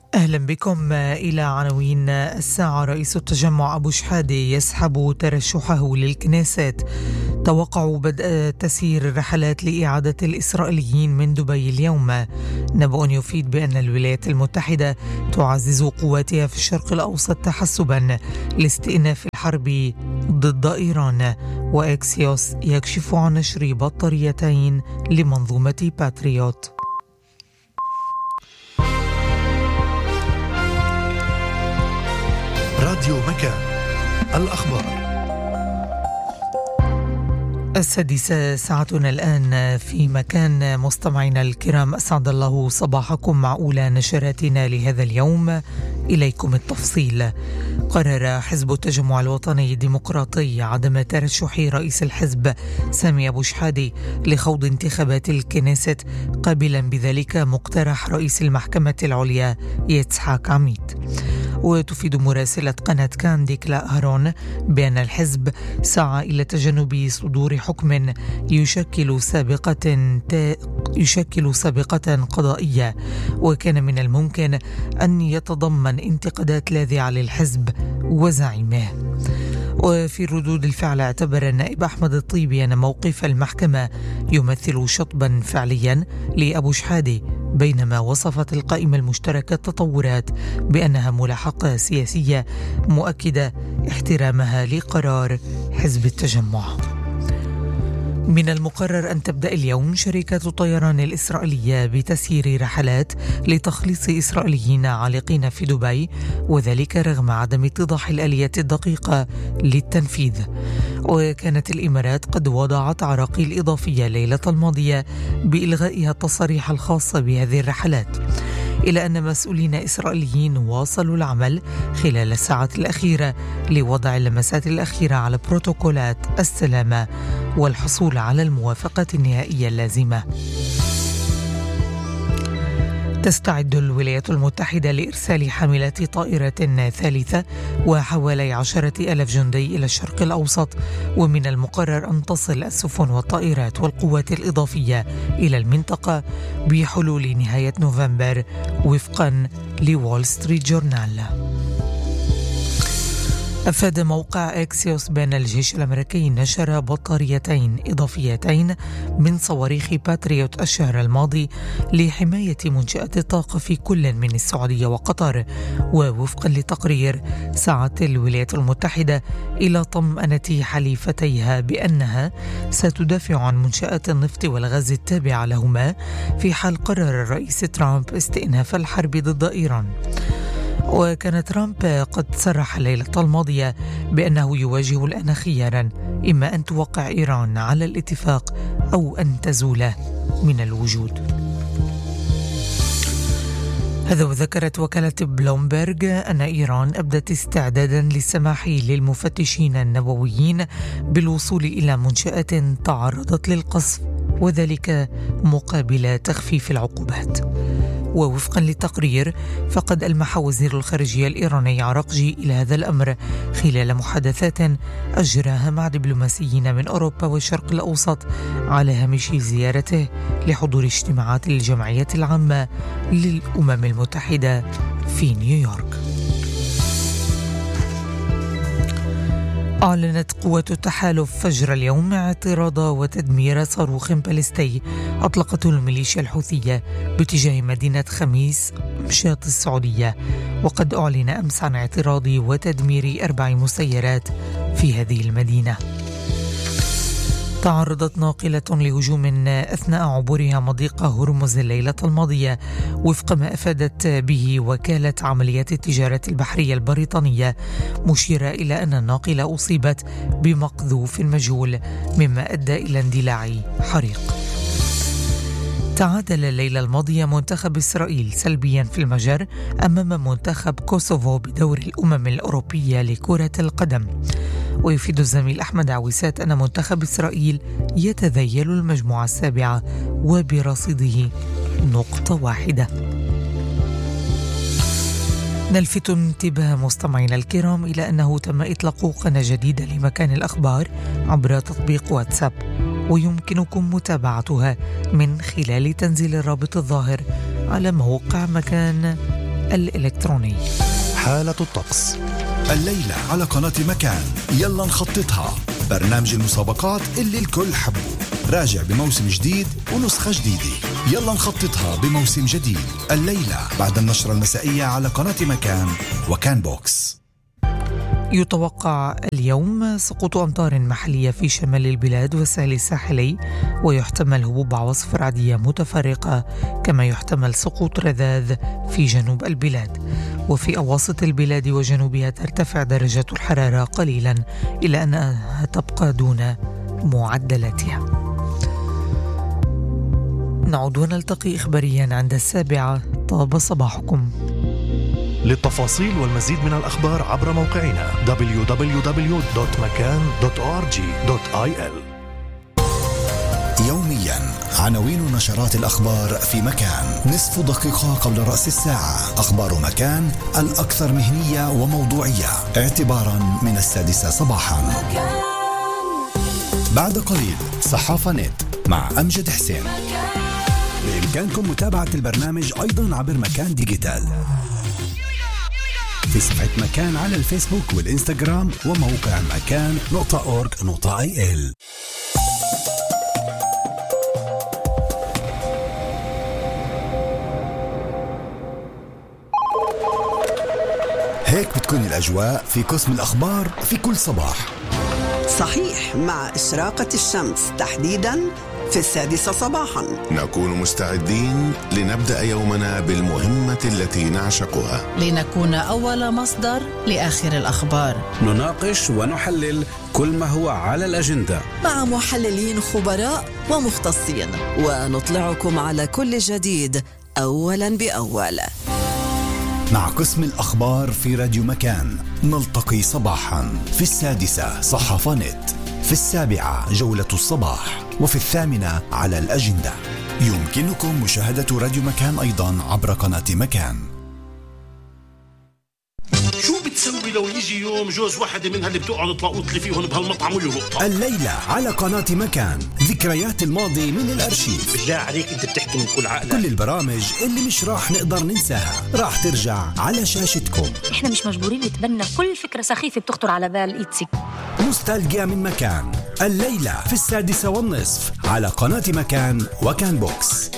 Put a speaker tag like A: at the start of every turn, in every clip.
A: أهلا بكم إلى عناوين الساعة. رئيس التجمع أبو شحادة يسحب ترشحه للكنيست. توقع بدء تسيير الرحلات لإعادة الإسرائيليين من دبي اليوم. نبأ يفيد بأن الولايات المتحدة تعزز قواتها في الشرق الأوسط تحسبا لاستئناف الحرب ضد إيران. وإكسيوس يكشف عن نشر بطاريتين لمنظومة باتريوت.
B: راديو مكان، الأخبار.
A: 6 ساعتنا الآن في مكان. مستمعينا الكرام، أسعد الله صباحكم مع أولى نشراتنا لهذا اليوم. إليكم التفصيل. قرر حزب التجمع الوطني الديمقراطي عدم ترشح رئيس الحزب سامي أبو شحادة لخوض انتخابات الكنيست، قابلا بذلك مقترح رئيس المحكمة العليا يتسحاق عميد. وتفيد مراسلة قناة كان ديكلا هارون بأن الحزب سعى إلى تجنب صدور حكم يشكل سابقة قضائية، وكان من الممكن أن يتضمن انتقادات لاذعة للحزب وزعيمه. وفي ردود الفعل اعتبر النائب أحمد الطيبي أن موقف المحكمة يمثل شطبا فعليا لأبو شحادة، بينما وصفت القائمة المشتركة التطورات بأنها ملاحقة سياسية، مؤكدة احترامها لقرار حزب التجمع. من المقرر أن تبدأ اليوم شركة الطيران الإسرائيلية بتسيير رحلات لتخليص إسرائيليين عالقين في دبي، وذلك رغم عدم اتضاح الآلية الدقيقة للتنفيذ. وكانت الإمارات قد وضعت عراقيل إضافية ليلة الماضية بإلغائها التصاريح الخاصة بهذه الرحلات، إلى أن مسؤولين إسرائيليين واصلوا العمل خلال الساعات الأخيرة لوضع اللمسات الأخيرة على بروتوكولات السلامة والحصول على الموافقة النهائية اللازمة. تستعد الولايات المتحدة لإرسال حاملة طائرة ثالثة وحوالي 10,000 جندي إلى الشرق الأوسط، ومن المقرر أن تصل السفن والطائرات والقوات الإضافية إلى المنطقة بحلول نهاية نوفمبر وفقا لوول ستريت جورنال. أفاد موقع إكسيوس بأن الجيش الأمريكي نشر بطاريتين إضافيتين من صواريخ باتريوت الشهر الماضي لحماية منشآت الطاقة في كل من السعودية وقطر. ووفقا لتقرير سعت الولايات المتحدة إلى طمأنة حليفتيها بأنها ستدافع عن منشآت النفط والغاز التابعة لهما في حال قرر الرئيس ترامب استئناف الحرب ضد إيران. وكان ترامب قد صرح الليلة الماضية بأنه يواجه الآن خيارا، إما أن توقع إيران على الاتفاق أو أن تزول من الوجود. هذا وذكرت وكالة بلومبرغ أن إيران أبدت استعدادا للسماح للمفتشين النوويين بالوصول إلى منشآت تعرضت للقصف، وذلك مقابل تخفيف العقوبات. ووفقا للتقرير فقد ألمح وزير الخارجية الإيراني عراقجي إلى هذا الأمر خلال محادثات أجراها مع دبلوماسيين من أوروبا والشرق الأوسط على هامش زيارته لحضور اجتماعات الجمعية العامة للأمم المتحدة في نيويورك. أعلنت قوة التحالف فجر اليوم اعتراض وتدمير صاروخ باليستي أطلقته الميليشيا الحوثية باتجاه مدينة خميس مشاط السعودية، وقد أعلن أمس عن اعتراض وتدمير 4 مسيرات في هذه المدينة. تعرضت ناقلة لهجوم أثناء عبورها مضيق هرمز الليلة الماضية، وفق ما أفادت به وكالة عمليات التجارة البحرية البريطانية، مشيرة إلى أن الناقلة أصيبت بمقذوف مجهول مما أدى إلى اندلاع حريق. تعادل الليلة الماضية منتخب إسرائيل سلبيا في المجر أمام منتخب كوسوفو بدور الأمم الأوروبية لكرة القدم. ويفيد الزميل أحمد عويسات أن منتخب إسرائيل يتذيل المجموعة 7 وبرصيده 1 نقطة. نلفت انتباه مستمعينا الكرام إلى أنه تم إطلاق قناة جديدة لمكان الأخبار عبر تطبيق واتساب، ويمكنكم متابعتها من خلال تنزيل الرابط الظاهر على موقع مكان الإلكتروني.
B: حالة الطقس
C: الليلة على قناة مكان يلا نخططها، برنامج المسابقات اللي الكل حبه، راجع بموسم جديد ونسخة جديدة. يلا نخططها بموسم جديد الليلة بعد النشرة المسائية على قناة مكان وكان بوكس.
A: يتوقع اليوم سقوط أمطار محلية في شمال البلاد والساحل الساحلي، ويحتمل هبوب عواصف رعدية متفرقة، كما يحتمل سقوط رذاذ في جنوب البلاد. وفي أواسط البلاد وجنوبها ترتفع درجات الحرارة قليلا إلى أنها تبقى دون معدلاتها. نعود ونلتقي إخباريا عند 7. طاب صباحكم.
B: للتفاصيل والمزيد من الأخبار عبر موقعنا www.makan.org.il.
C: يوميا عناوين نشرات الأخبار في مكان، نصف دقيقة قبل رأس الساعة. أخبار مكان الأكثر مهنية وموضوعية اعتبارا من 6 صباحا. بعد قليل صحافة نت مع أمجد حسين. بإمكانكم متابعة البرنامج أيضا عبر مكان ديجيتال في صفحة مكان على الفيسبوك والإنستغرام وموقع مكان.org.il. هيك بتكون الأجواء في قسم الأخبار في كل صباح.
D: صحيح، مع إشراقة الشمس تحديداً في 6 صباحاً
E: نكون مستعدين لنبدأ يومنا بالمهمة التي نعشقها،
F: لنكون أول مصدر لآخر الأخبار.
G: نناقش ونحلل كل ما هو على الأجندة
H: مع محللين خبراء ومختصين، ونطلعكم على كل جديد أولاً بأول.
C: مع قسم الأخبار في راديو مكان نلتقي صباحا في 6 صحافة نت، في 7 جولة الصباح، وفي 8 على الأجندة. يمكنكم مشاهدة راديو مكان أيضا عبر قناة مكان.
I: شو بتسوي لو يجي يوم جوز واحدة منها اللي بتقعد تلاقوط لي فيهم بهالمطعم ويهبطها؟
C: الليلة على قناة مكان ذكريات الماضي من الأرشيف.
I: بالله عليك انت بتحكي من كل عقلك.
C: كل البرامج اللي مش راح نقدر ننساها راح ترجع على شاشتكم.
J: احنا مش مجبورين نتبنى كل فكرة سخيفة بتخطر على بال إيتسي.
C: نوستالجيا من مكان الليلة في 6:30 على قناة مكان وكان بوكس.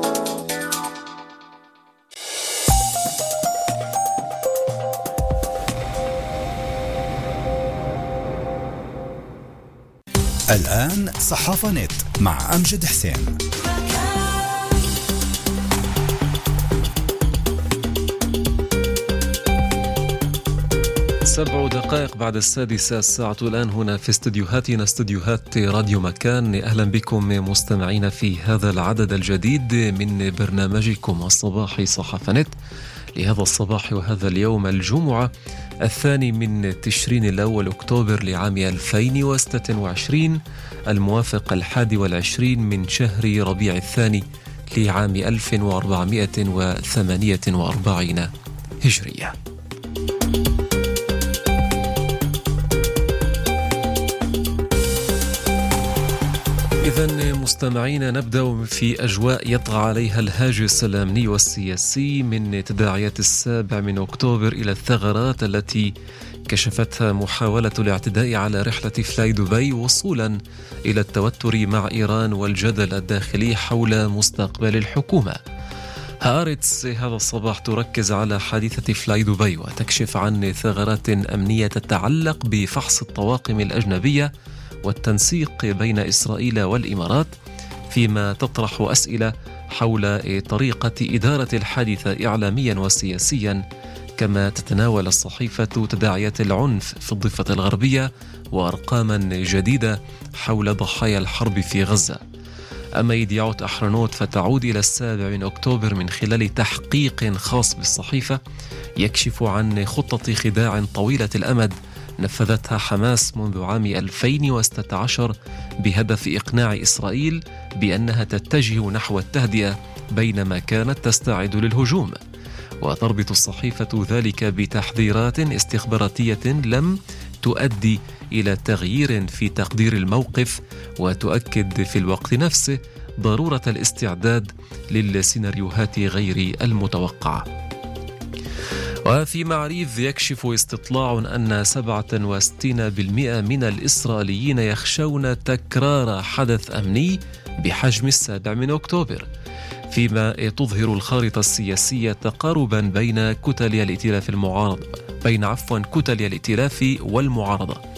C: الآن صحافة نت مع أمجد حسين.
K: 7 دقائق بعد 6 الساعة الآن هنا في استديوهاتنا، استديوهات راديو مكان. أهلا بكم مستمعين في هذا العدد الجديد من برنامجكم الصباحي صحافة نت لهذا الصباح وهذا اليوم الجمعة 2 من تشرين الأول أكتوبر لعام 2026 الموافق 21 من شهر ربيع الثاني لعام 1448 هجرية. إذن مستمعين، نبدأ في أجواء يطغى عليها الهاجس الأمني والسياسي من تداعيات 7 من أكتوبر إلى الثغرات التي كشفتها محاولة الاعتداء على رحلة فلاي دبي وصولا إلى التوتر مع إيران والجدل الداخلي حول مستقبل الحكومة. هارتس هذا الصباح تركز على حادثة فلاي دبي وتكشف عن ثغرات أمنية تتعلق بفحص الطواقم الأجنبية والتنسيق بين إسرائيل والإمارات، فيما تطرح أسئلة حول طريقة إدارة الحادثة إعلاميا وسياسيا. كما تتناول الصحيفة تداعيات العنف في الضفة الغربية وأرقاما جديدة حول ضحايا الحرب في غزة. أما يديعوت أحرنوت فتعود إلى 7 من أكتوبر من خلال تحقيق خاص بالصحيفة يكشف عن خطة خداع طويلة الأمد نفذتها حماس منذ عام 2016 بهدف إقناع إسرائيل بأنها تتجه نحو التهدئة بينما كانت تستعد للهجوم. وتربط الصحيفة ذلك بتحذيرات استخباراتية لم تؤدي إلى تغيير في تقدير الموقف، وتؤكد في الوقت نفسه ضرورة الاستعداد للسيناريوهات غير المتوقعة. وفي معريف يكشف استطلاع أن 67% من الإسرائيليين يخشون تكرار حدث أمني بحجم 7 أكتوبر، فيما تظهر الخارطة السياسية تقاربا بين كتل الائتلاف والمعارضة.